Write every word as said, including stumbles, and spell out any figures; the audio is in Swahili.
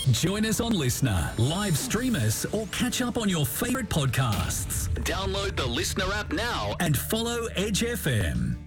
Join us on Listener, live stream us, or catch up on your favourite podcasts. Download the Listener app now and follow Edge F M.